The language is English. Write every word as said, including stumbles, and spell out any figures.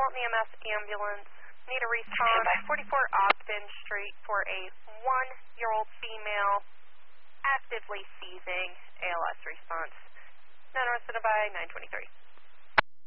Dalton E M S ambulance. Need a response. forty-four Ogden Street for a one-year-old female actively seizing. A L S response. None represented by nine twenty-three.